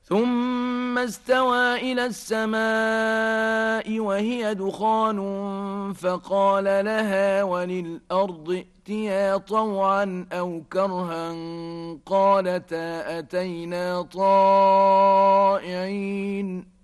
ثم استوى إلى السماء وهي دخان فقال لها وللأرض ائتيا طوعا أو كرها قالتا أتينا طائعين